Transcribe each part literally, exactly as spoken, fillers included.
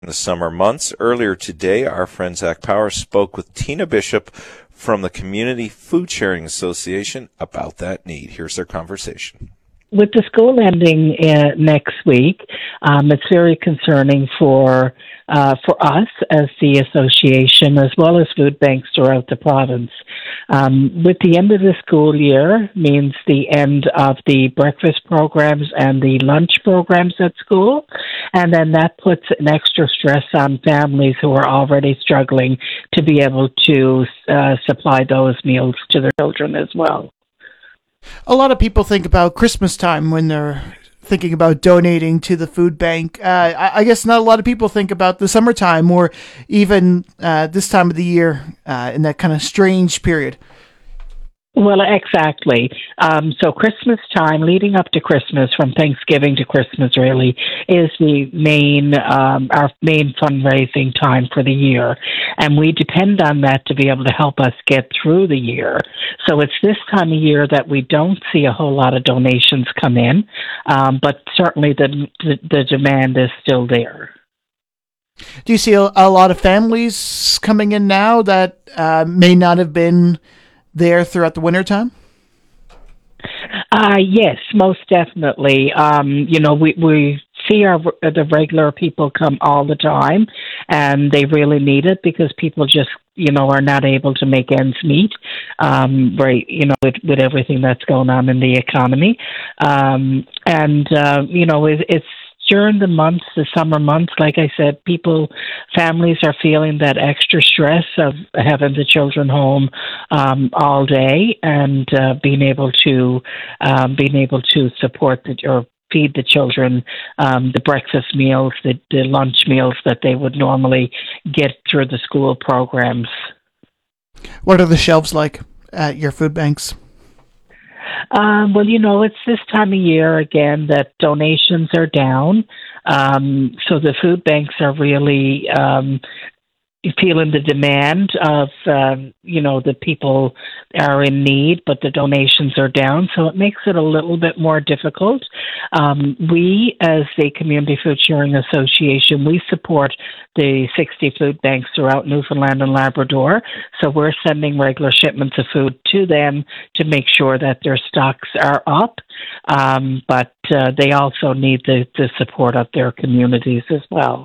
the summer months. Earlier today, our friend Zach Power spoke with Tina Bishop from the Community Food Sharing Association about that need. Here's their conversation. With the school ending uh, next week, um, it's very concerning for uh, for us as the association, as well as food banks throughout the province. Um, with the end of the school year means the end of the breakfast programs and the lunch programs at school, and then that puts an extra stress on families who are already struggling to be able to uh, supply those meals to their children as well. A lot of people think about Christmas time when they're thinking about donating to the food bank. Uh, I, I guess not a lot of people think about the summertime or even uh, this time of the year uh, in that kind of strange period. Well, exactly. Um, so Christmas time, leading up to Christmas, from Thanksgiving to Christmas, really, is the main, um, our main fundraising time for the year. And we depend on that to be able to help us get through the year. So it's this time of year that we don't see a whole lot of donations come in, um, but certainly the, the, the demand is still there. Do you see a, a lot of families coming in now that uh, may not have been there throughout the wintertime? Uh, yes, most definitely. Um, you know, we, we see our the regular people come all the time, and they really need it because people just, you know, are not able to make ends meet, um, right, you know, with, with everything that's going on in the economy. Um, and, uh, you know, it, it's during the months, the summer months, like I said, people, families are feeling that extra stress of having the children home um, all day and uh, being able to um, being able to support the, or feed the children um, the breakfast meals, the, the lunch meals that they would normally get through the school programs. What are the shelves like at your food banks? Um, well, you know, it's this time of year, again, that donations are down. Um, so the food banks are really um, feeling the demand of, um, you know, the people are in need, but the donations are down. So it makes it a little bit more difficult. Um, we, as the Community Food Sharing Association, we support the sixty food banks throughout Newfoundland and Labrador. So we're sending regular shipments of food to them to make sure that their stocks are up. Um, but uh, they also need the, the support of their communities as well.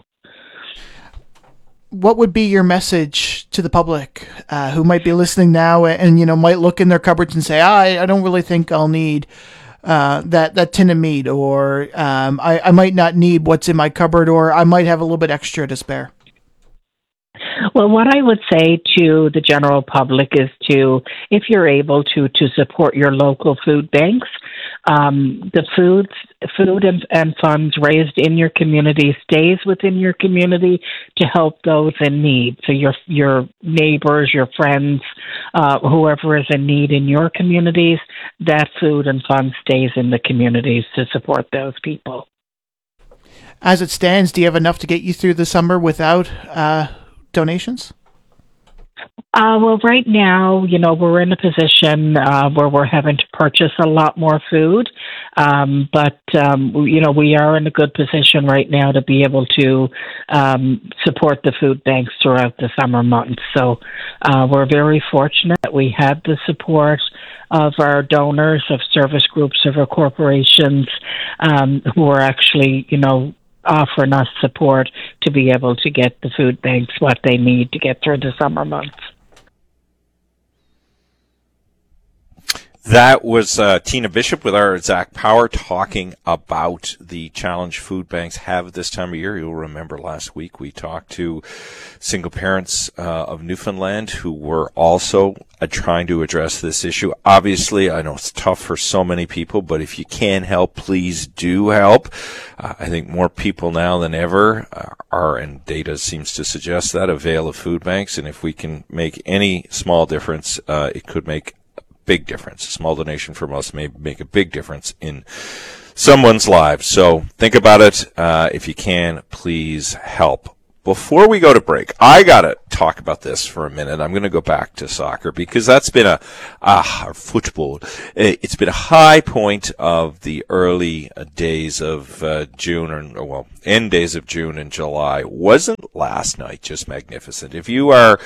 What would be your message to the public uh, who might be listening now and, you know, might look in their cupboards and say, I, I don't really think I'll need uh, that, that tin of meat, or um, I, I might not need what's in my cupboard, or I might have a little bit extra to spare? Well, what I would say to the general public is to, if you're able to, to support your local food banks. Um, the foods, food and, and funds raised in your community stays within your community to help those in need. So your your neighbors, your friends, uh, whoever is in need in your communities, that food and fund stays in the communities to support those people. As it stands, do you have enough to get you through the summer without uh, donations? Uh, well, right now, you know, we're in a position uh, where we're having to purchase a lot more food. Um, but, um, you know, we are in a good position right now to be able to um, support the food banks throughout the summer months. So uh, we're very fortunate that we had the support of our donors, of service groups, of our corporations um, who are actually, you know, offering us support to be able to get the food banks what they need to get through the summer months. That was uh, Tina Bishop with our Zach Power talking about the challenge food banks have this time of year. You'll remember last week we talked to single parents uh, of Newfoundland who were also uh, trying to address this issue. Obviously, I know it's tough for so many people, but if you can help, please do help. Uh, I think more people now than ever uh, are, and data seems to suggest that, avail of food banks. And if we can make any small difference, uh, it could make big difference. A small donation from us may make a big difference in someone's lives. So think about it. Uh, if you can, please help. before we go to break, I got to talk about this for a minute. I'm going to go back to soccer because that's been a, ah, football. It's been a high point of the early days of uh, June, or well, end days of June and July. Wasn't last night just magnificent? If you are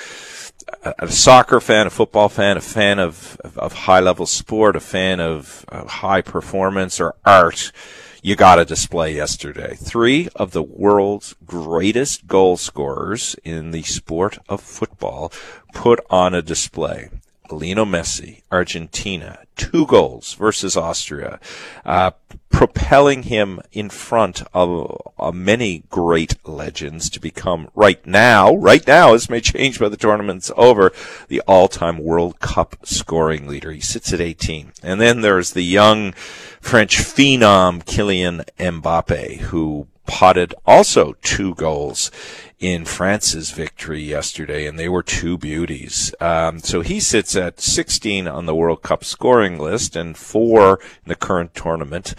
a soccer fan, a football fan, a fan of, of, of high-level sport, a fan of uh, high performance or art, you got a display yesterday. Three of the world's greatest goal scorers in the sport of football put on a display. Lionel Messi, Argentina, two goals versus Austria, uh, propelling him in front of uh, many great legends to become right now, right now, this may change by the tournament's over, the all-time World Cup scoring leader. He sits at eighteen. And then there's the young French phenom Kylian Mbappe, who potted also two goals in France's victory yesterday, and they were two beauties. Um, so he sits at sixteen on the World Cup scoring list and four in the current tournament.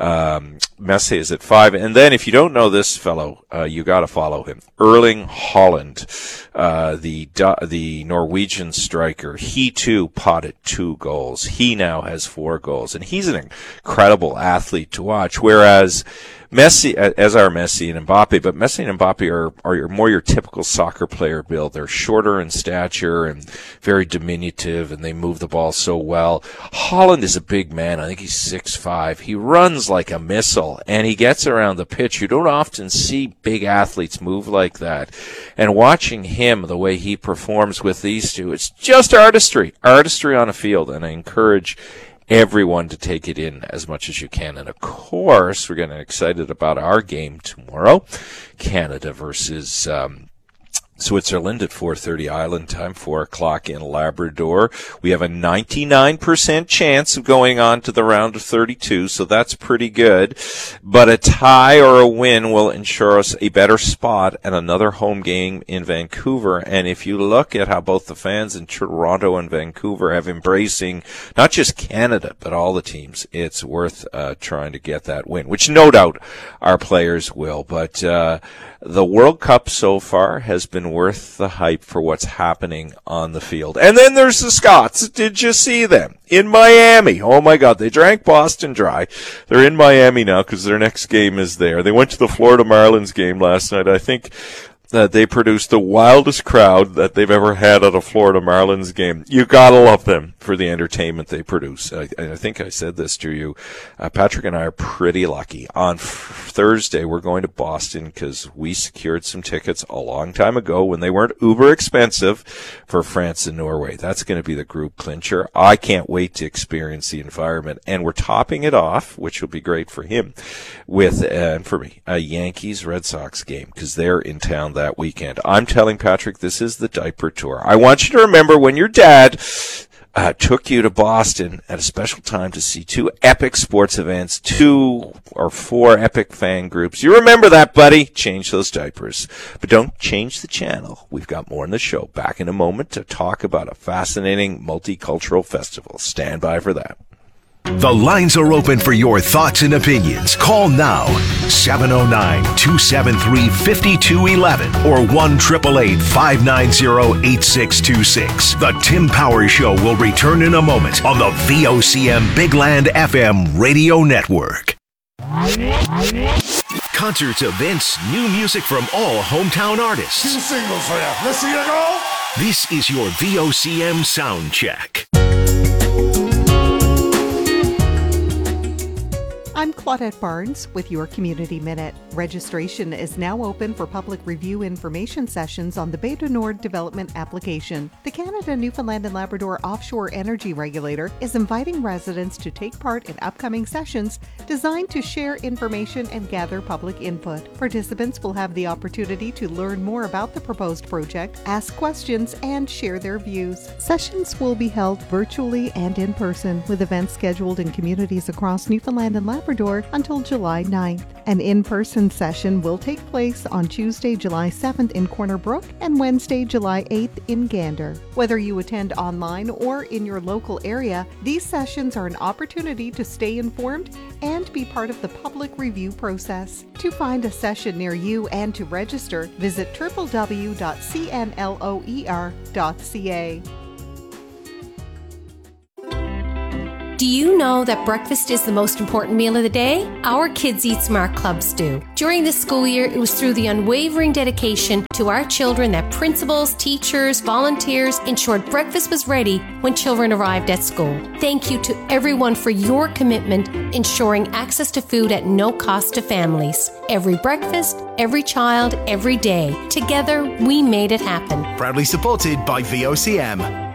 Um, Messi is at five. And then if you don't know this fellow, uh, you got to follow him. Erling Haaland, uh, the, the Norwegian striker. He too potted two goals. He now has four goals, and he's an incredible athlete to watch. Whereas Messi, as are Messi and Mbappe, but Messi and Mbappe are, are your, more your typical soccer player build. They're shorter in stature and very diminutive, and they move the ball so well. Haaland is a big man. I think he's six five. He runs like a missile, and he gets around the pitch. You don't often see big athletes move like that. And watching him, the way he performs with these two, it's just artistry. Artistry on a field, and I encourage everyone to take it in as much as you can. And of course, we're getting excited about our game tomorrow, Canada versus um, Switzerland at four thirty Island time, four o'clock in Labrador. We have a ninety-nine percent chance of going on to the round of thirty-two, so that's pretty good. But a tie or a win will ensure us a better spot and another home game in Vancouver. And if you look at how both the fans in Toronto and Vancouver have embracing not just Canada, but all the teams, it's worth uh, trying to get that win, which no doubt our players will. But uh, the World Cup so far has been worth the hype for what's happening on the field. And then there's the Scots. Did you see them? In Miami. Oh my God, they drank Boston dry. They're in Miami now because their next game is there. They went to the Florida Marlins game last night. I think that they produced the wildest crowd that they've ever had at a Florida Marlins game. You gotta love them for the entertainment they produce. I, I think I said this to you. Uh, Patrick and I are pretty lucky. On f- Thursday, we're going to Boston because we secured some tickets a long time ago when they weren't uber expensive for France and Norway. That's going to be the group clincher. I can't wait to experience the environment. And we're topping it off, which will be great for him, with, uh, and for me, a Yankees-Red Sox game because they're in town that weekend. I'm telling Patrick, this is the diaper tour. I want you to remember when your dad uh, took you to Boston at a special time to see two epic sports events, two or four epic fan groups. You remember that, buddy? Change those diapers. But don't change the channel. We've got more in the show. Back in a moment to talk about a fascinating multicultural festival. Stand by for that. The lines are open for your thoughts and opinions. Call now, seven oh nine, two seven three, five two one one or one eight eight eight, five nine zero, eight six two six. The Tim Powers Show will return in a moment on the V O C M Big Land F M radio network. Concerts, events, new music from all hometown artists. Two singles for you. Let's see you go. This is your V O C M Sound Check. I'm Claudette Barnes with your Community Minute. Registration is now open for public review information sessions on the Bay du Nord development application. The Canada, Newfoundland and Labrador Offshore Energy Regulator is inviting residents to take part in upcoming sessions designed to share information and gather public input. Participants will have the opportunity to learn more about the proposed project, ask questions, and share their views. Sessions will be held virtually and in person, with events scheduled in communities across Newfoundland and Labrador floor until July ninth. An in-person session will take place on Tuesday, July seventh in Corner Brook and Wednesday, July eighth in Gander. Whether you attend online or in your local area, these sessions are an opportunity to stay informed and be part of the public review process. To find a session near you and to register, visit w w w dot c n loer dot c a. Do you know that breakfast is the most important meal of the day? Our Kids Eat Smart clubs do. During this school year, it was through the unwavering dedication to our children that principals, teachers, volunteers ensured breakfast was ready when children arrived at school. Thank you to everyone for your commitment ensuring access to food at no cost to families. Every breakfast, every child, every day. Together, we made it happen. Proudly supported by V O C M.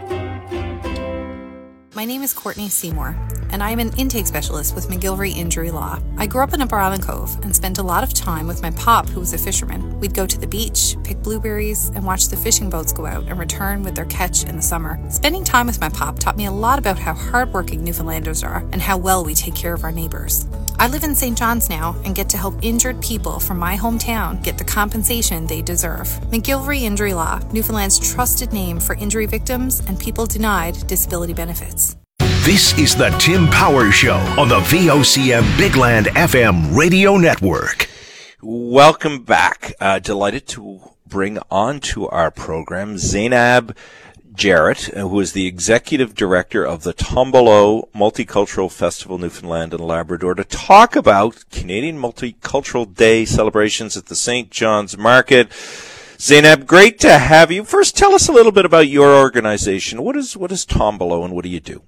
My name is Courtney Seymour, and I am an intake specialist with McGilvery Injury Law. I grew up in Upper Island Cove and spent a lot of time with my pop, who was a fisherman. We'd go to the beach, pick blueberries, and watch the fishing boats go out and return with their catch in the summer. Spending time with my pop taught me a lot about how hardworking Newfoundlanders are and how well we take care of our neighbors. I live in Saint John's now and get to help injured people from my hometown get the compensation they deserve. McGilvery Injury Law, Newfoundland's trusted name for injury victims and people denied disability benefits. This is the Tim Power Show on the V O C M Big Land F M radio network. Welcome back. Uh, delighted to bring on to our program Zainab Jarrett, who is the Executive Director of the Tombolo Multicultural Festival Newfoundland and Labrador, to talk about Canadian Multicultural Day celebrations at the Saint John's Market. Zainab, great to have you. First, tell us a little bit about your organization. What is what is Tombolo and what do you do?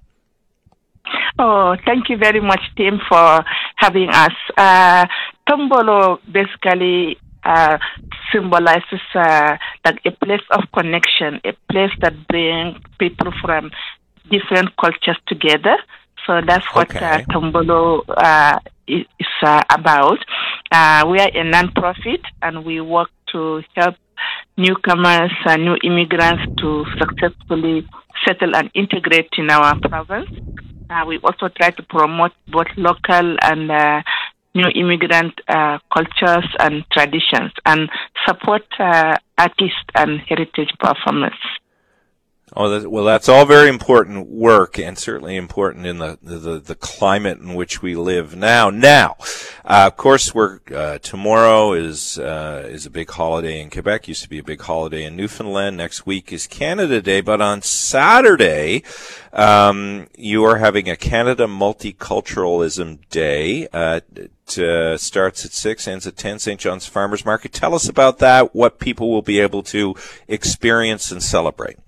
Oh, thank you very much, Tim, for having us. Uh, Tombolo basically uh, symbolizes uh, like a place of connection, a place that brings people from different cultures together. So that's what okay. uh, Tombolo uh, is uh, about. Uh, we are a non-profit, and we work to help newcomers and new immigrants to successfully settle and integrate in our province. Uh, we also try to promote both local and uh, new immigrant uh, cultures and traditions and support uh, artists and heritage performers. Oh, that, well, that's all very important work, and certainly important in the, the, the climate in which we live now. Now, uh, of course, we're, uh, tomorrow is, uh, is a big holiday in Quebec, used to be a big holiday in Newfoundland. Next week is Canada Day, but on Saturday, um, you are having a Canada Multiculturalism Day. Uh, it uh, starts at six, ends at ten, Saint John's Farmers Market. Tell us about that, what people will be able to experience and celebrate.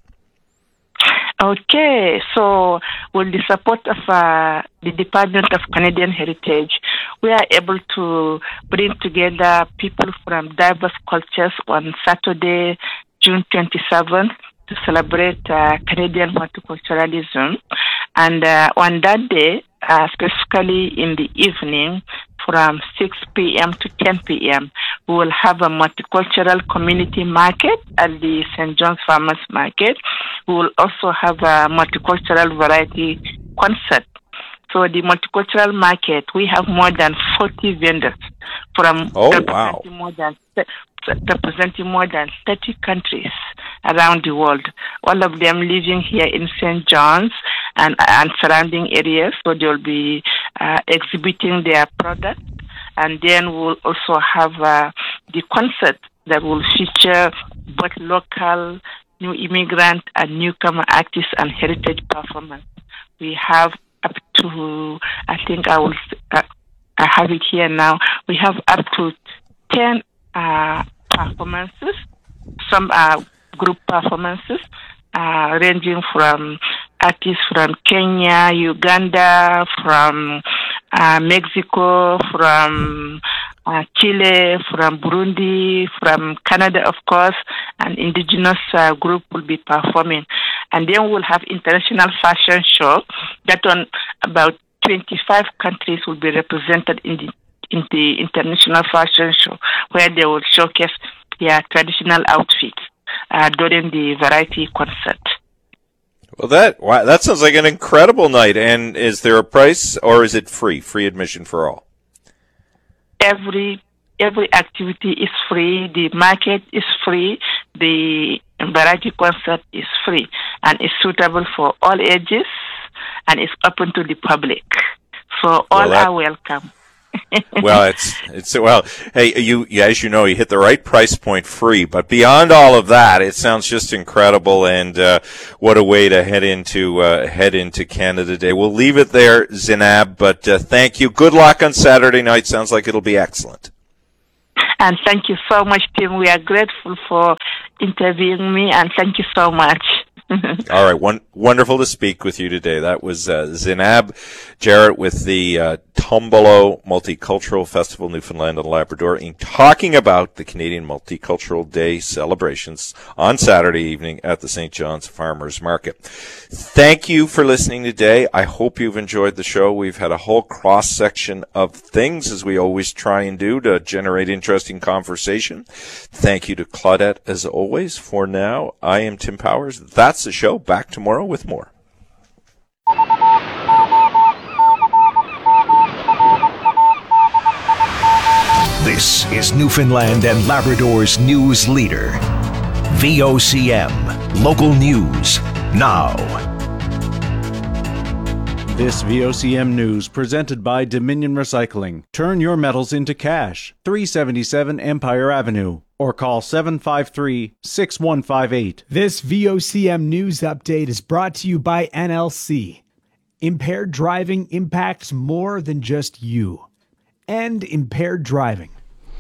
Okay, so with the support of uh, the Department of Canadian Heritage, we are able to bring together people from diverse cultures on Saturday, June twenty-seventh, to celebrate uh, Canadian multiculturalism. And uh, on that day, uh, specifically in the evening, from six p.m. to ten p.m., we will have a multicultural community market at the Saint John's Farmers Market. We will also have a multicultural variety concert. So the multicultural market, we have more than forty vendors from oh, representing wow. more than representing more than thirty countries around the world. All of them living here in Saint John's and, and surrounding areas. So they'll be uh, exhibiting their products. And then we'll also have uh, the concert that will feature both local, new immigrant, and newcomer artists and heritage performers. We have up to, I think I will, uh, I have it here now. We have up to ten uh, performances, some uh, group performances, uh, ranging from artists from Kenya, Uganda, from uh, Mexico, from uh, Chile, from Burundi, from Canada, of course, and indigenous uh, group will be performing. And then we'll have international fashion show that on about twenty-five countries will be represented in the in the international fashion show, where they will showcase their traditional outfits uh, during the variety concert. Well, that wow, that sounds like an incredible night. And is there a price, or is it free? Free admission for all? every every activity is free. The market is free. The variety concert is free, and it's suitable for all ages, and it's open to the public. So all well, that- are welcome. well, it's it's well. Hey, you as you know, you hit the right price point, free. But beyond all of that, it sounds just incredible, and uh, what a way to head into uh, head into Canada Day. We'll leave it there, Zinab. But uh, thank you. Good luck on Saturday night. Sounds like it'll be excellent. And thank you so much, Tim. We are grateful for interviewing me, and thank you so much. All right, one, wonderful to speak with you today. That was uh, Zinab Jarrett with the uh, Tombolo Multicultural Festival, Newfoundland and Labrador, in talking about the Canadian Multicultural Day celebrations on Saturday evening at the Saint John's Farmers Market. Thank you for listening today. I hope you've enjoyed the show. We've had a whole cross-section of things, as we always try and do, to generate interesting conversation. Thank you to Claudette, as always. For now, I am Tim Powers. That's the show. Back tomorrow with more. This is Newfoundland and Labrador's news leader. V O C M. Local news now. This V O C M news presented by Dominion Recycling. Turn your metals into cash. three seventy-seven Empire Avenue. Or call seven five three, six one five eight. This V O C M news update is brought to you by N L C. Impaired driving impacts more than just you. End impaired driving.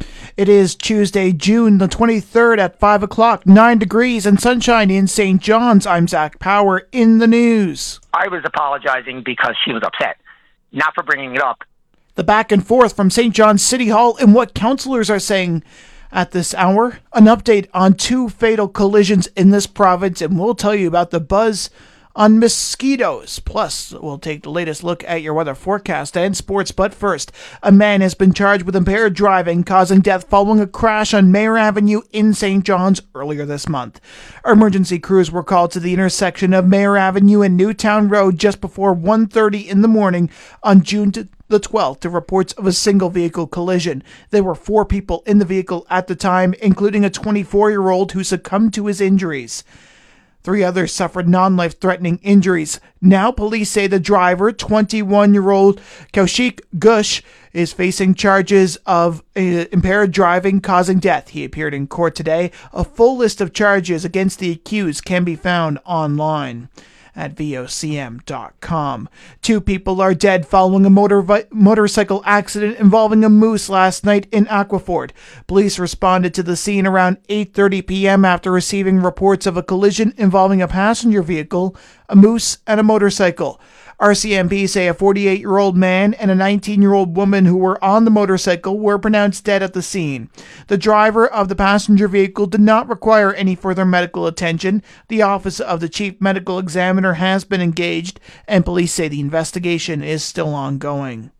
It is Tuesday, June the twenty-third at five o'clock, nine degrees and sunshine in Saint John's. I'm Zach Power in the news. I was apologizing because she was upset, not for bringing it up. The back and forth from Saint John's City Hall and what councillors are saying at this hour. An update on two fatal collisions in this province, and we'll tell you about the buzz on mosquitoes. Plus, we'll take the latest look at your weather forecast and sports. But first, a man has been charged with impaired driving, causing death following a crash on Mayor Avenue in Saint John's earlier this month. Emergency crews were called to the intersection of Mayor Avenue and Newtown Road just before one thirty in the morning on June the twelfth to reports of a single vehicle collision. There were four people in the vehicle at the time, including a twenty-four-year-old who succumbed to his injuries. Three others suffered non-life-threatening injuries. Now police say the driver, twenty-one-year-old Kaushik Gush, is facing charges of uh, impaired driving causing death. He appeared in court today. A full list of charges against the accused can be found online at V O C M dot com. Two people are dead following a motor vi- motorcycle accident involving a moose last night in Aquafort. Police responded to the scene around eight thirty p.m. after receiving reports of a collision involving a passenger vehicle, a moose, and a motorcycle. R C M P say a forty-eight-year-old man and a nineteen-year-old woman who were on the motorcycle were pronounced dead at the scene. The driver of the passenger vehicle did not require any further medical attention. The Office of the Chief Medical Examiner has been engaged, and police say the investigation is still ongoing.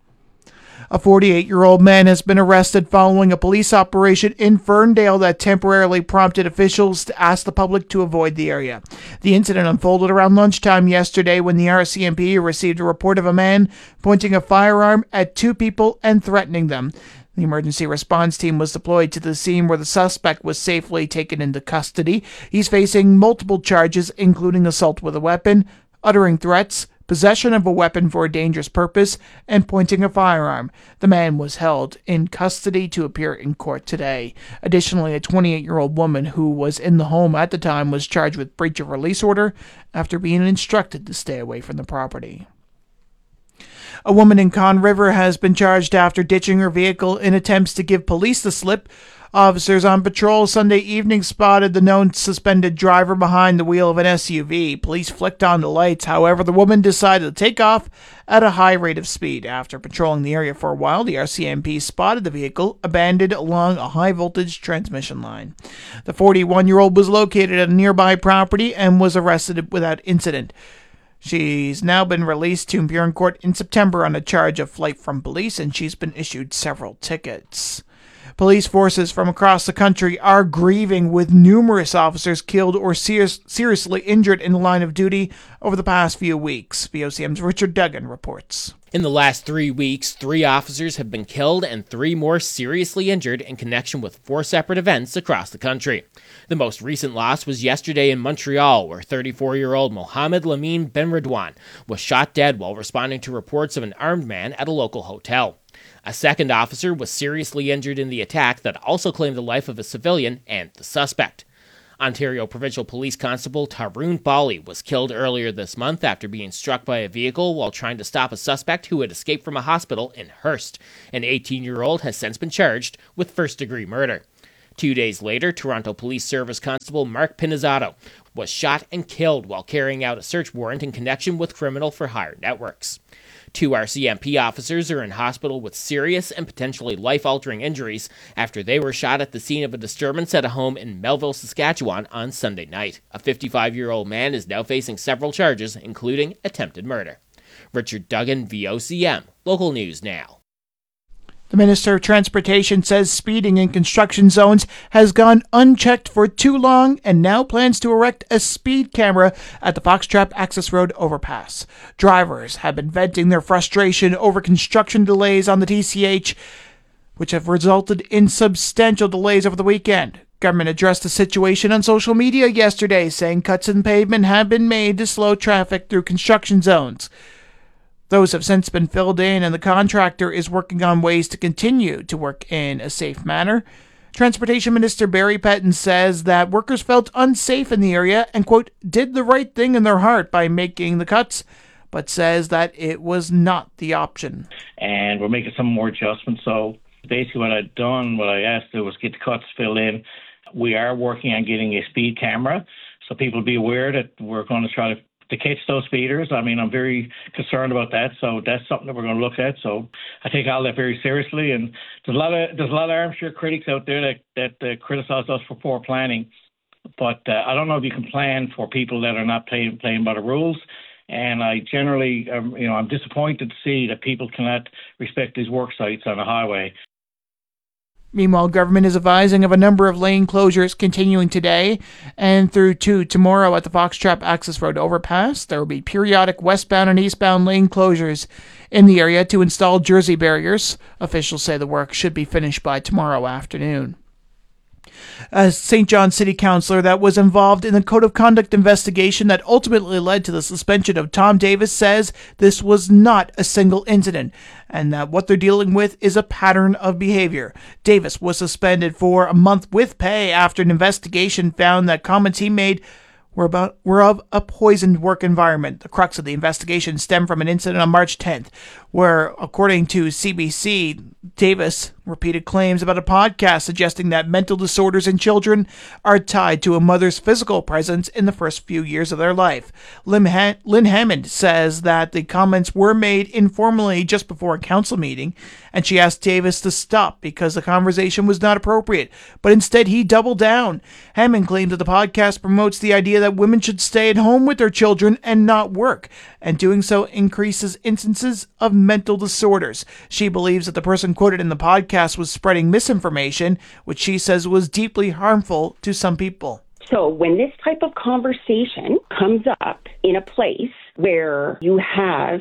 A forty-eight-year-old man has been arrested following a police operation in Ferndale that temporarily prompted officials to ask the public to avoid the area. The incident unfolded around lunchtime yesterday when the R C M P received a report of a man pointing a firearm at two people and threatening them. The emergency response team was deployed to the scene where the suspect was safely taken into custody. He's facing multiple charges, including assault with a weapon, uttering threats, possession of a weapon for a dangerous purpose, and pointing a firearm. The man was held in custody to appear in court today. Additionally, a twenty-eight-year-old woman who was in the home at the time was charged with breach of release order after being instructed to stay away from the property. A woman in Conn River has been charged after ditching her vehicle in attempts to give police the slip. Officers on patrol Sunday evening spotted the known suspended driver behind the wheel of an S U V. Police flicked on the lights. However, the woman decided to take off at a high rate of speed. After patrolling the area for a while, the R C M P spotted the vehicle abandoned along a high-voltage transmission line. The forty-one-year-old was located at a nearby property and was arrested without incident. She's now been released to appear in court in September on a charge of flight from police, and she's been issued several tickets. Police forces from across the country are grieving, with numerous officers killed or ser- seriously injured in the line of duty over the past few weeks. V O C M's Richard Duggan reports. In the last three weeks, three officers have been killed and three more seriously injured in connection with four separate events across the country. The most recent loss was yesterday in Montreal, where thirty-four-year-old Mohamed Lamine Benredouane was shot dead while responding to reports of an armed man at a local hotel. A second officer was seriously injured in the attack that also claimed the life of a civilian and the suspect. Ontario Provincial Police Constable Tarun Bali was killed earlier this month after being struck by a vehicle while trying to stop a suspect who had escaped from a hospital in Hearst. An eighteen-year-old has since been charged with first-degree murder. Two days later, Toronto Police Service Constable Mark Pinizzato was shot and killed while carrying out a search warrant in connection with criminal-for-hire networks. Two R C M P officers are in hospital with serious and potentially life-altering injuries after they were shot at the scene of a disturbance at a home in Melville, Saskatchewan on Sunday night. A fifty-five-year-old man is now facing several charges, including attempted murder. Richard Duggan, V O C M, Local News Now. The Minister of Transportation says speeding in construction zones has gone unchecked for too long and now plans to erect a speed camera at the Foxtrap Access Road overpass. Drivers have been venting their frustration over construction delays on the T C H, which have resulted in substantial delays over the weekend. Government addressed the situation on social media yesterday, saying cuts in pavement have been made to slow traffic through construction zones. Those have since been filled in, and the contractor is working on ways to continue to work in a safe manner. Transportation Minister Barry Petton says that workers felt unsafe in the area and, quote, did the right thing in their heart by making the cuts, but says that it was not the option. And we're making some more adjustments. So basically what I've done, what I asked to do was get the cuts filled in. We are working on getting a speed camera, so people be aware that we're going to try to to catch those speeders. I mean, I'm very concerned about that, so that's something that we're going to look at. So I take all that very seriously, and there's a lot of there's a lot of armchair critics out there that that uh, criticize us for poor planning, but uh, I don't know if you can plan for people that are not playing playing by the rules. And I generally, um, you know, I'm disappointed to see that people cannot respect these work sites on the highway. Meanwhile, government is advising of a number of lane closures continuing today and through to tomorrow at the Foxtrap Access Road overpass. There will be periodic westbound and eastbound lane closures in the area to install jersey barriers. Officials say the work should be finished by tomorrow afternoon. A Saint John City Councillor that was involved in the Code of Conduct investigation that ultimately led to the suspension of Tom Davis says this was not a single incident and that what they're dealing with is a pattern of behavior. Davis was suspended for a month with pay after an investigation found that comments he made were about were of a poisoned work environment. The crux of the investigation stemmed from an incident on March tenth, where, according to C B C, Davis repeated claims about a podcast suggesting that mental disorders in children are tied to a mother's physical presence in the first few years of their life. Lynn, ha- Lynn Hammond says that the comments were made informally just before a council meeting, and she asked Davis to stop because the conversation was not appropriate, but instead he doubled down. Hammond claimed that the podcast promotes the idea that women should stay at home with their children and not work, and doing so increases instances of mental disorders. She believes that the person quoted in the podcast was spreading misinformation, which she says was deeply harmful to some people. So when this type of conversation comes up in a place where you have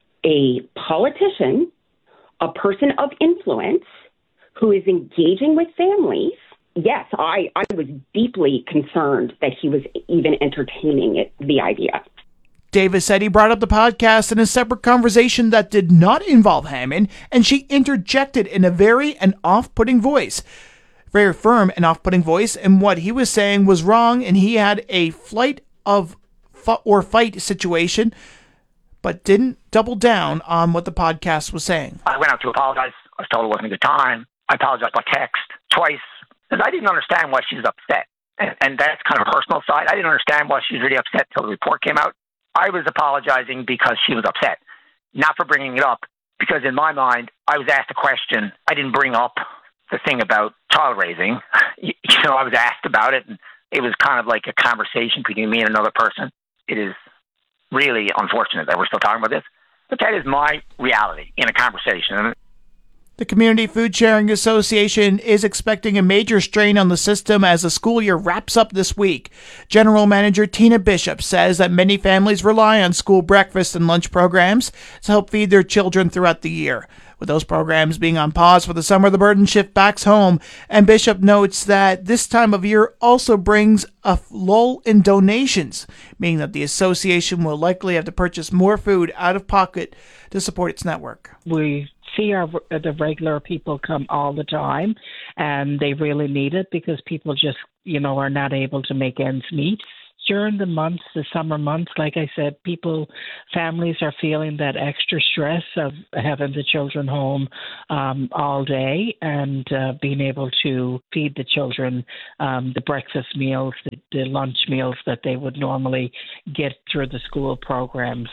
a politician, a person of influence who is engaging with families, yes, I, I was deeply concerned that he was even entertaining it, the idea. Davis said he brought up the podcast in a separate conversation that did not involve Hammond, and she interjected in a very and off-putting voice. Very firm and off-putting voice, and what he was saying was wrong, and he had a flight of fu- or fight situation, but didn't double down on what the podcast was saying. I went out to apologize. I was told it wasn't a good time. I apologized by text twice, because I didn't understand why she was upset. And, and that's kind of a personal side. I didn't understand why she was really upset until the report came out. I was apologizing because she was upset, not for bringing it up, because in my mind, I was asked a question. I didn't bring up the thing about child raising. You know, I was asked about it, and it was kind of like a conversation between me and another person. It is really unfortunate that we're still talking about this, but that is my reality in a conversation. The Community Food Sharing Association is expecting a major strain on the system as the school year wraps up this week. General Manager Tina Bishop says that many families rely on school breakfast and lunch programs to help feed their children throughout the year. With those programs being on pause for the summer, the burden shift backs home, and Bishop notes that this time of year also brings a lull in donations, meaning that the association will likely have to purchase more food out of pocket to support its network. We see our the regular people come all the time, and they really need it because people just, you know, are not able to make ends meet. During the months, the summer months, like I said, people, families are feeling that extra stress of having the children home um, all day and uh, being able to feed the children um, the breakfast meals, the, the lunch meals that they would normally get through the school programs.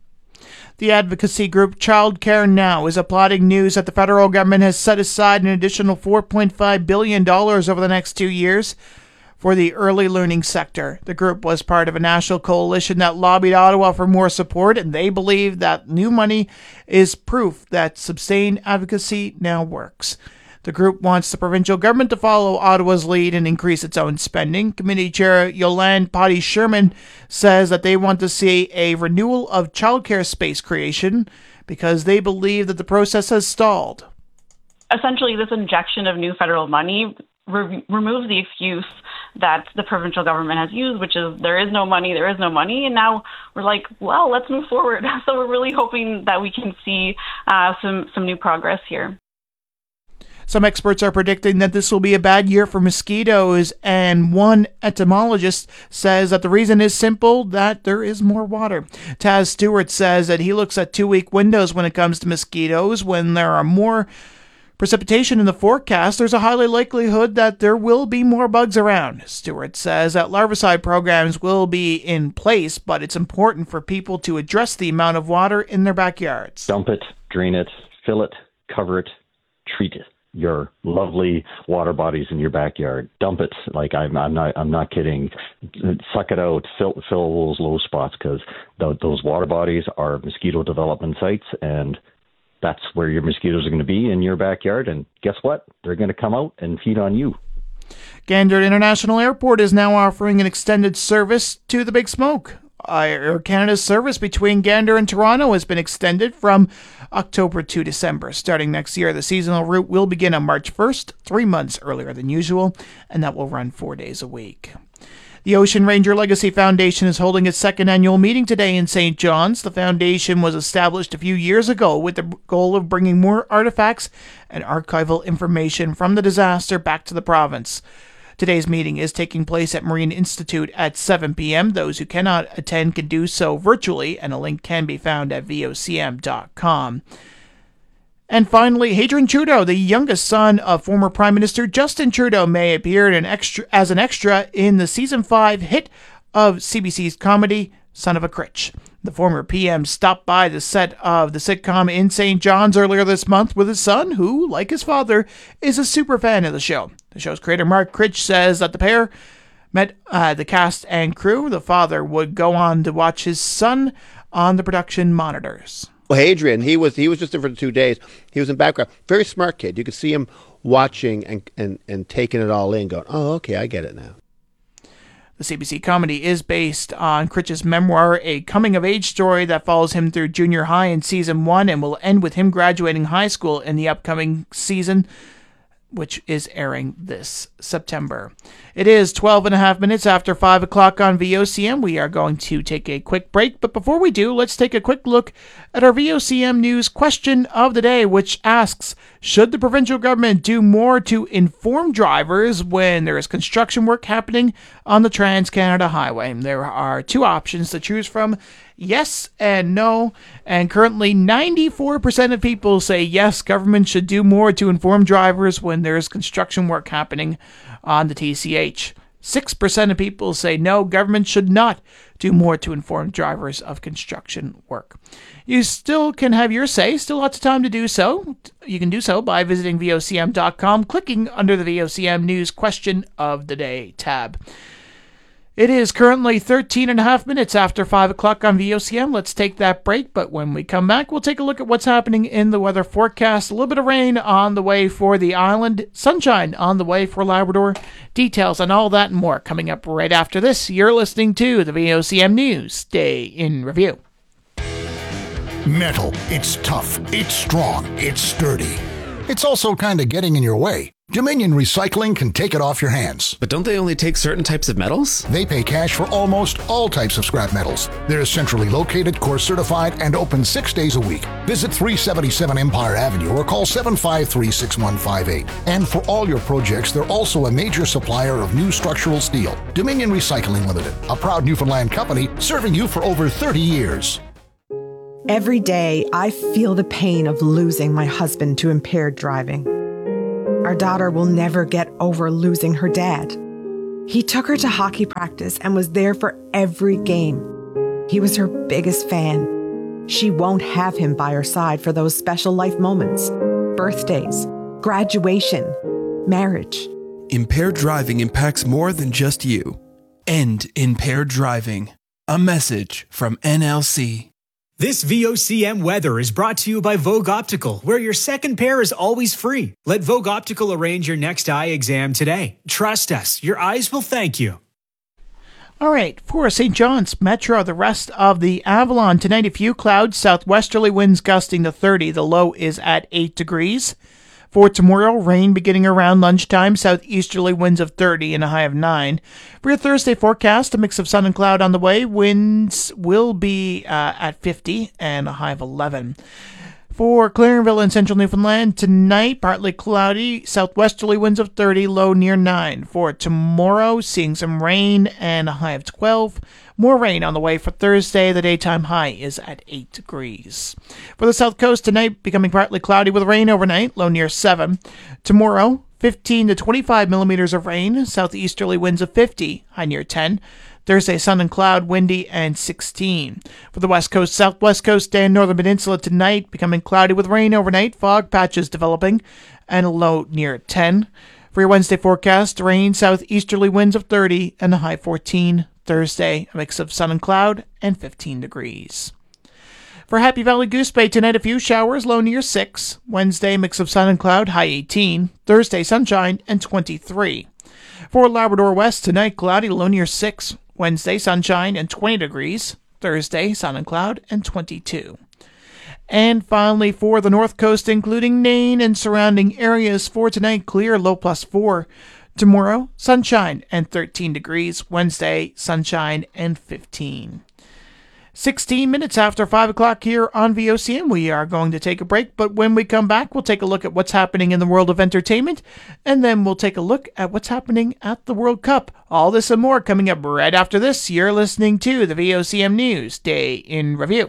The advocacy group Childcare Now is applauding news that the federal government has set aside an additional four point five billion dollars over the next two years for the early learning sector. The group was part of a national coalition that lobbied Ottawa for more support, and they believe that new money is proof that sustained advocacy now works. The group wants the provincial government to follow Ottawa's lead and increase its own spending. Committee Chair Yolande Potty-Sherman says that they want to see a renewal of childcare space creation because they believe that the process has stalled. Essentially, this injection of new federal money re- removes the excuse that the provincial government has used, which is there is no money, there is no money. And now we're like, well, let's move forward. So we're really hoping that we can see uh, some, some new progress here. Some experts are predicting that this will be a bad year for mosquitoes, and one entomologist says that the reason is simple, that there is more water. Taz Stewart says that he looks at two-week windows when it comes to mosquitoes. When there are more precipitation in the forecast, there's a high likelihood that there will be more bugs around. Stewart says that larvicide programs will be in place, but it's important for people to address the amount of water in their backyards. Dump it, drain it, fill it, cover it, treat it. Your lovely water bodies in your backyard. Dump it. Like I'm, I'm not, I'm not kidding. Suck it out. Fill, fill those low spots because th- those water bodies are mosquito development sites, and that's where your mosquitoes are going to be, in your backyard. And guess what? They're going to come out and feed on you. Gander International Airport is now offering an extended service to the Big Smoke. Air Canada's service between Gander and Toronto has been extended from October to December. Starting next year, the seasonal route will begin on March first, three months earlier than usual, and that will run four days a week. The Ocean Ranger Legacy Foundation is holding its second annual meeting today in Saint John's. The foundation was established a few years ago with the goal of bringing more artifacts and archival information from the disaster back to the province. Today's meeting is taking place at Marine Institute at seven p.m. Those who cannot attend can do so virtually, and a link can be found at V O C M dot com. And finally, Hadron Trudeau, the youngest son of former Prime Minister Justin Trudeau, may appear in an extra, as an extra in the season five hit of C B C's comedy, Son of a Critch. The former P M stopped by the set of the sitcom in Saint John's earlier this month with his son, who, like his father, is a super fan of the show. The show's creator, Mark Critch, says that the pair met uh, the cast and crew. The father would go on to watch his son on the production monitors. Well, Hadrian, he was he was just in for two days. He was in background. Very smart kid. You could see him watching and, and, and taking it all in, going, oh, okay, I get it now. The C B C comedy is based on Critch's memoir, a coming-of-age story that follows him through junior high in season one and will end with him graduating high school in the upcoming season, which is airing this September. It is twelve and a half minutes after five o'clock on V O C M. We are going to take a quick break, but before we do, let's take a quick look at our V O C M News question of the day, which asks, should the provincial government do more to inform drivers when there is construction work happening on the Trans-Canada Highway? There are two options to choose from, yes and no, and currently ninety-four percent of people say yes, government should do more to inform drivers when there is construction work happening on the T C H. six percent of people say no, government should not do more to inform drivers of construction work. You still can have your say, still lots of time to do so. You can do so by visiting V O C M dot com, clicking under the V O C M News Question of the Day tab. It is currently thirteen and a half minutes after five o'clock on V O C M. Let's take that break, but when we come back, we'll take a look at what's happening in the weather forecast. A little bit of rain on the way for the island, sunshine on the way for Labrador. Details on all that and more coming up right after this. You're listening to the V O C M News Day in Review. Metal. It's tough. It's strong. It's sturdy. It's also kind of getting in your way. Dominion Recycling can take it off your hands. But don't they only take certain types of metals? They pay cash for almost all types of scrap metals. They're centrally located, course certified, and open six days a week. Visit three seventy-seven Empire Avenue or call seven five three, six one five eight. And for all your projects, they're also a major supplier of new structural steel. Dominion Recycling Limited, a proud Newfoundland company serving you for over thirty years. Every day, I feel the pain of losing my husband to impaired driving. Our daughter will never get over losing her dad. He took her to hockey practice and was there for every game. He was her biggest fan. She won't have him by her side for those special life moments, birthdays, graduation, marriage. Impaired driving impacts more than just you. End impaired driving. A message from N L C. This V O C M weather is brought to you by Vogue Optical, where your second pair is always free. Let Vogue Optical arrange your next eye exam today. Trust us, your eyes will thank you. All right, for Saint John's Metro, the rest of the Avalon. Tonight, a few clouds, southwesterly winds gusting to thirty. The low is at eight degrees. For tomorrow, rain beginning around lunchtime, southeasterly winds of thirty and a high of nine. For your Thursday forecast, a mix of sun and cloud on the way. Winds will be uh, at fifty and a high of eleven. For Clarenville and central Newfoundland, tonight, partly cloudy, southwesterly winds of thirty, low near nine. For tomorrow, seeing some rain and a high of twelve. More rain on the way for Thursday. The daytime high is at eight degrees. For the south coast, tonight, becoming partly cloudy with rain overnight, low near seven. Tomorrow, fifteen to twenty-five millimeters of rain, southeasterly winds of fifty, high near ten. Thursday, sun and cloud, windy, and sixteen. For the west coast, southwest coast, and northern peninsula tonight, becoming cloudy with rain overnight, fog patches developing, and a low near ten. For your Wednesday forecast, rain, southeasterly winds of thirty, and a high fourteen. Thursday, a mix of sun and cloud, and fifteen degrees. For Happy Valley Goose Bay, tonight a few showers, low near six. Wednesday, mix of sun and cloud, high eighteen. Thursday, sunshine, and twenty-three. For Labrador West, tonight cloudy, low near six. Wednesday, sunshine, and twenty degrees. Thursday, sun and cloud, and twenty-two. And finally, for the North Coast, including Nain and surrounding areas, for tonight, clear, low plus four. Tomorrow, sunshine and thirteen degrees. Wednesday, sunshine and fifteen. sixteen minutes after five o'clock here on V O C M. We are going to take a break, but when we come back, we'll take a look at what's happening in the world of entertainment, and then we'll take a look at what's happening at the World Cup. All this and more coming up right after this. You're listening to the V O C M News Day in Review.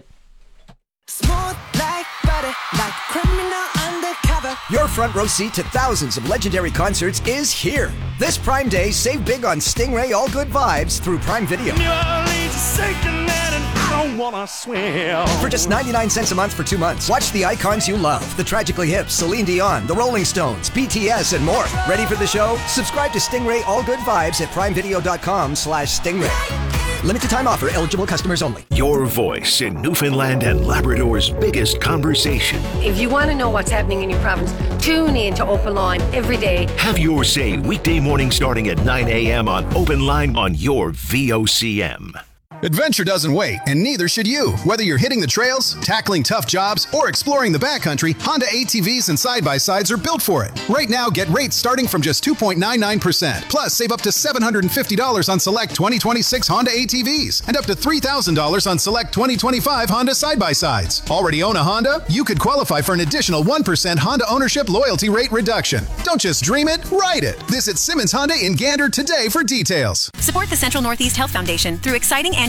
Smooth like butter, like criminal undercover. Your front row seat to thousands of legendary concerts is here. This Prime Day, save big on Stingray All Good Vibes through Prime Video. New Orleans is sinking and I don't wanna swim. For just ninety-nine cents a month for two months, watch the icons you love. The Tragically Hip, Celine Dion, The Rolling Stones, B T S, and more. Ready for the show? Subscribe to Stingray All Good Vibes at primevideo.com slash Stingray. Limited time offer, eligible customers only. Your voice in Newfoundland and Labrador's biggest conversation. If you want to know what's happening in your province, tune in to Open Line every day. Have your say weekday morning starting at nine a.m. on Open Line on your V O C M. Adventure doesn't wait, and neither should you. Whether you're hitting the trails, tackling tough jobs, or exploring the backcountry, Honda A T Vs and side-by-sides are built for it. Right now, get rates starting from just two point nine nine percent. Plus, save up to seven hundred fifty dollars on select twenty twenty-six Honda A T Vs and up to three thousand dollars on select twenty twenty-five Honda side-by-sides. Already own a Honda? You could qualify for an additional one percent Honda ownership loyalty rate reduction. Don't just dream it, ride it. Visit Simmons Honda in Gander today for details. Support the Central Northeast Health Foundation through exciting annual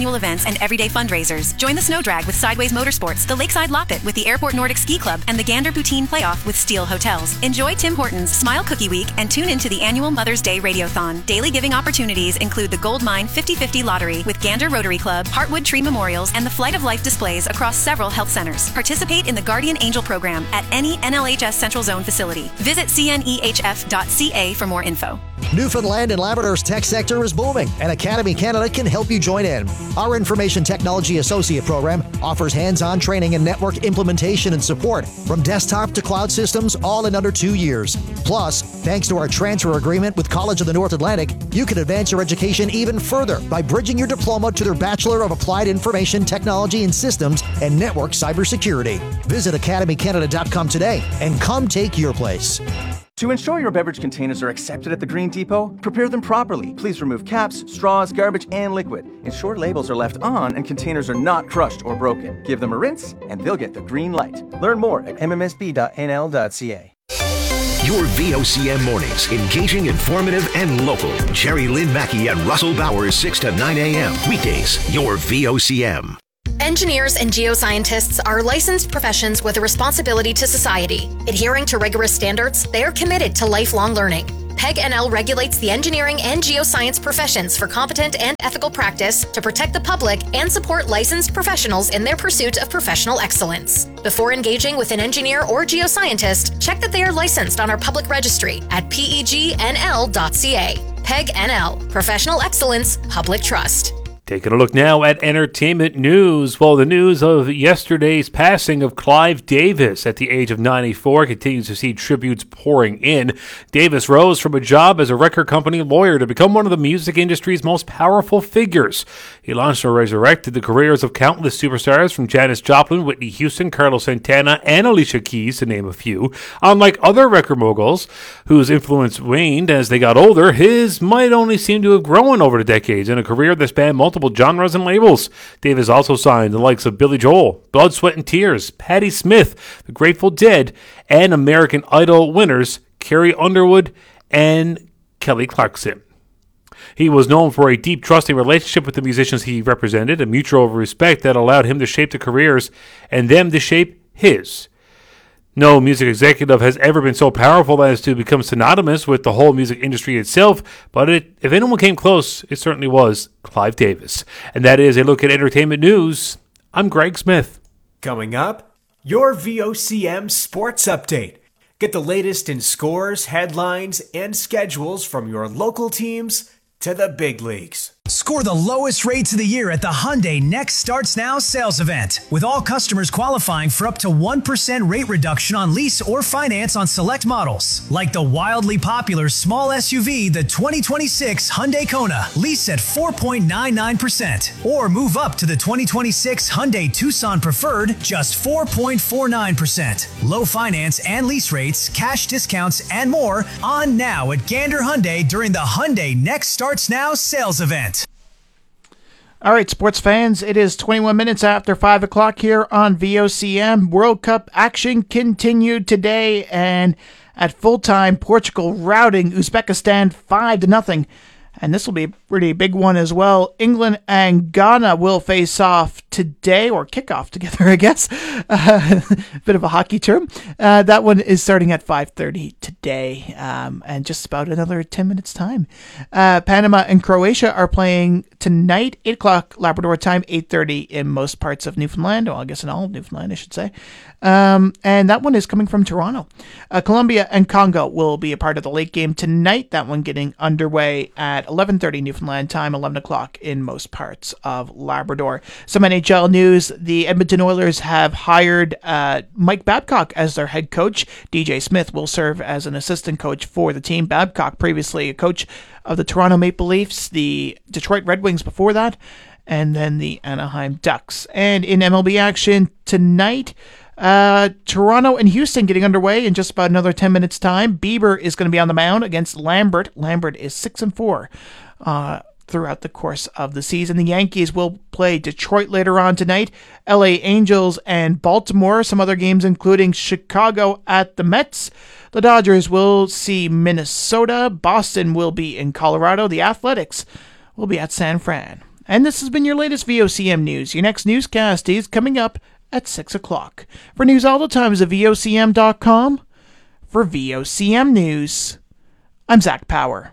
annual events and everyday fundraisers. Join the Snow Drag with Sideways Motorsports, the Lakeside Loppet with the Airport Nordic Ski Club, and the Gander Poutine Playoff with Steel Hotels. Enjoy Tim Hortons Smile Cookie Week and tune into the annual Mother's Day Radiothon. Daily giving opportunities include the Gold Mine fifty fifty Lottery with Gander Rotary Club, Heartwood Tree Memorials, and the Flight of Life displays across several health centers. Participate in the Guardian Angel program at any N L H S Central Zone facility. Visit C N E H F dot C A for more info. Newfoundland and Labrador's tech sector is booming, and Academy Canada can help you join in. Our Information Technology Associate program offers hands-on training and network implementation and support from desktop to cloud systems, all in under two years. Plus, thanks to our transfer agreement with College of the North Atlantic, you can advance your education even further by bridging your diploma to their Bachelor of Applied Information Technology and Systems and Network Cybersecurity. Visit academy canada dot com today and come take your place. To ensure your beverage containers are accepted at the Green Depot, prepare them properly. Please remove caps, straws, garbage, and liquid. Ensure labels are left on and containers are not crushed or broken. Give them a rinse, and they'll get the green light. Learn more at m m s b dot n l dot c a. Your V O C M mornings, engaging, informative, and local. Jerry Lynn Mackey and Russell Bowers, six to nine a.m. Weekdays, your V O C M. Engineers and geoscientists are licensed professions with a responsibility to society. Adhering to rigorous standards, they are committed to lifelong learning. P E G N L regulates the engineering and geoscience professions for competent and ethical practice to protect the public and support licensed professionals in their pursuit of professional excellence. Before engaging with an engineer or geoscientist, check that they are licensed on our public registry at P E G N L dot C A. P E G N L, Professional Excellence, Public Trust. Taking a look now at entertainment news. Well, the news of yesterday's passing of Clive Davis at the age of ninety-four continues to see tributes pouring in. Davis rose from a job as a record company lawyer to become one of the music industry's most powerful figures. He launched or resurrected the careers of countless superstars from Janis Joplin, Whitney Houston, Carlos Santana, and Alicia Keys, to name a few. Unlike other record moguls, whose influence waned as they got older, his might only seem to have grown over the decades in a career that spanned multiple Multiple genres and labels. Davis also signed the likes of Billy Joel, Blood, Sweat and Tears, Patti Smith, The Grateful Dead, and American Idol winners Carrie Underwood and Kelly Clarkson. He was known for a deep, trusting relationship with the musicians he represented, a mutual respect that allowed him to shape their careers and them to shape his. No music executive has ever been so powerful as to become synonymous with the whole music industry itself, but it, if anyone came close, it certainly was Clive Davis. And that is a look at entertainment news. I'm Greg Smith. Coming up, your V O C M Sports Update. Get the latest in scores, headlines, and schedules from your local teams to the big leagues. Score the lowest rates of the year at the Hyundai Next Starts Now sales event, with all customers qualifying for up to one percent rate reduction on lease or finance on select models, like the wildly popular small S U V, the twenty twenty-six Hyundai Kona, lease at four point nine nine percent, or move up to the twenty twenty-six Hyundai Tucson Preferred, just four point four nine percent. Low finance and lease rates, cash discounts, and more on now at Gander Hyundai during the Hyundai Next Starts Now sales event. All right, sports fans, it is twenty-one minutes after five o'clock here on V O C M. World Cup action continued today, and at full time, Portugal routing Uzbekistan five to nothing. And this will be a pretty big one as well. England and Ghana will face off today, or kick off together, I guess. Uh, bit of a hockey term. Uh, that one is starting at five thirty today, um, and just about another ten minutes time. Uh, Panama and Croatia are playing tonight, eight o'clock Labrador time, eight thirty in most parts of Newfoundland, or I guess in all of Newfoundland, I should say. Um, and that one is coming from Toronto. Uh, Colombia and Congo will be a part of the late game tonight. That one getting underway at eleven thirty Newfoundland time, eleven o'clock in most parts of Labrador. Some N H L news. The Edmonton Oilers have hired uh, Mike Babcock as their head coach. D J Smith will serve as an assistant coach for the team. Babcock, previously a coach of the Toronto Maple Leafs, the Detroit Red Wings before that, and then the Anaheim Ducks. And in M L B action tonight, Uh, Toronto and Houston getting underway in just about another ten minutes time. Bieber is going to be on the mound against Lambert. Lambert is six and four uh, throughout the course of the season. The Yankees will play Detroit later on tonight. L A Angels and Baltimore. Some other games including Chicago at the Mets. The Dodgers will see Minnesota. Boston will be in Colorado. The Athletics will be at San Fran. And this has been your latest V O C M News. Your next newscast is coming up at six o'clock. For news all the time is at V O C M dot com. For V O C M News, I'm Zach Power.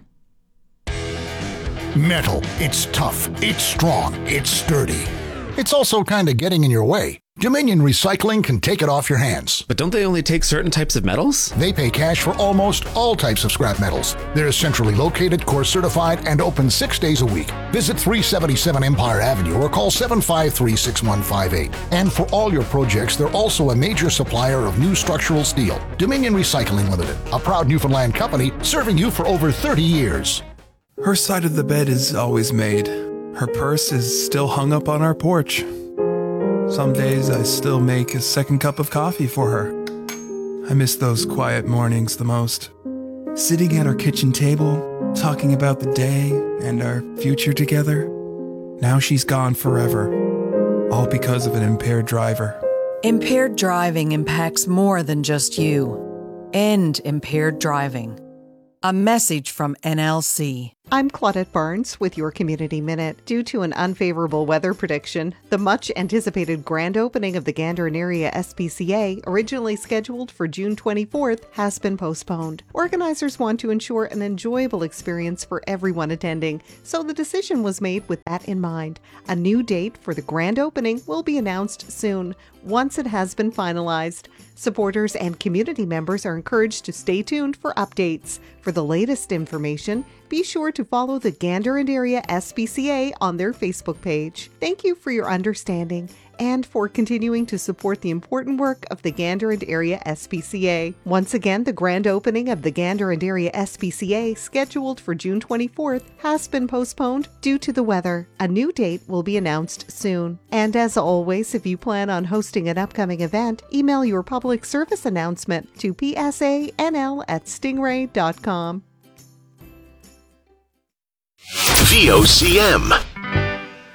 Metal. It's tough. It's strong. It's sturdy. It's also kind of getting in your way. Dominion Recycling can take it off your hands. But don't they only take certain types of metals? They pay cash for almost all types of scrap metals. They're centrally located, core certified, and open six days a week. Visit three seventy-seven Empire Avenue or call seven five three, six one five eight. And for all your projects, they're also a major supplier of new structural steel. Dominion Recycling Limited, a proud Newfoundland company serving you for over thirty years. Her side of the bed is always made. Her purse is still hung up on our porch. Some days I still make a second cup of coffee for her. I miss those quiet mornings the most. Sitting at our kitchen table, talking about the day and our future together. Now she's gone forever, all because of an impaired driver. Impaired driving impacts more than just you. End impaired driving. A message from N L C. I'm Claudette Barnes with your Community Minute. Due to an unfavorable weather prediction, the much-anticipated grand opening of the Gander Area S P C A, originally scheduled for June twenty-fourth, has been postponed. Organizers want to ensure an enjoyable experience for everyone attending, so the decision was made with that in mind. A new date for the grand opening will be announced soon, once it has been finalized. Supporters and community members are encouraged to stay tuned for updates. For the latest information, be sure to follow the Gander and Area S P C A on their Facebook page. Thank you for your understanding and for continuing to support the important work of the Gander and Area S P C A. Once again, the grand opening of the Gander and Area S P C A, scheduled for June twenty-fourth, has been postponed due to the weather. A new date will be announced soon. And as always, if you plan on hosting an upcoming event, email your public service announcement to p s a n l at stingray dot com. V O C M.